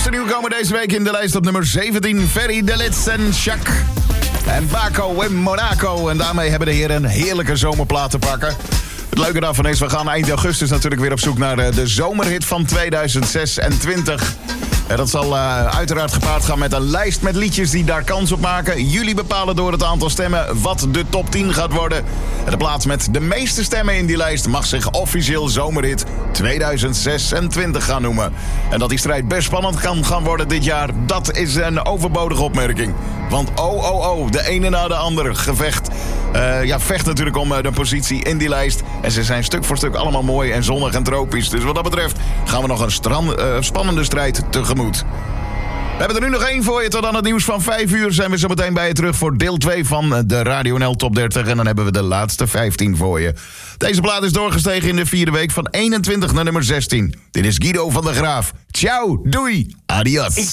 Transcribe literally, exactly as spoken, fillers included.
eerste nieuwkomer deze week in de lijst op nummer zeventien. Ferry de Lits en Jacques. En Baco in Monaco. En daarmee hebben de heren een heerlijke zomerplaat te pakken. Het leuke daarvan is, we gaan eind augustus natuurlijk weer op zoek naar de zomerhit van tweeduizend zesentwintig. En dat zal uh, uiteraard gepaard gaan met een lijst met liedjes die daar kans op maken. Jullie bepalen door het aantal stemmen wat de top tien gaat worden. En de plaats met de meeste stemmen in die lijst mag zich officieel zomerhit tweeduizend zesentwintig gaan noemen. En dat die strijd best spannend kan gaan worden dit jaar, dat is een overbodige opmerking. Want oh, oh, oh, de ene na de andere gevecht. Uh, ja, vecht natuurlijk om uh, de positie in die lijst. En ze zijn stuk voor stuk allemaal mooi en zonnig en tropisch. Dus wat dat betreft gaan we nog een strand, uh, spannende strijd tegemoet. We hebben er nu nog één voor je. Tot aan het nieuws van vijf uur zijn we zo meteen bij je terug voor deel twee van de Radio N L Top dertig. En dan hebben we de laatste vijftien voor je. Deze plaat is doorgestegen in de vierde week van eenentwintig naar nummer zestien. Dit is Guido van der Graaf. Ciao, doei, adios.